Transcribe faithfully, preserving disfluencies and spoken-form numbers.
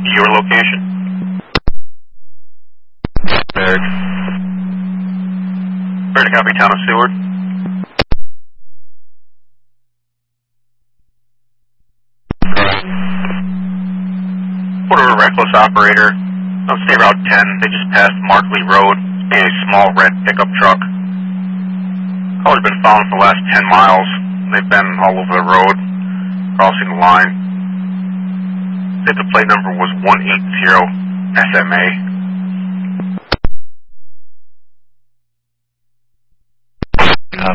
Your location? Berg. Ready to copy, Town of Seward. Order a reckless operator on State Route ten. They just passed Markley Road in a small red pickup truck. Caller's been following for the last ten miles. They've been all over the road, crossing the line. I think the plate number was one eight zero S M A.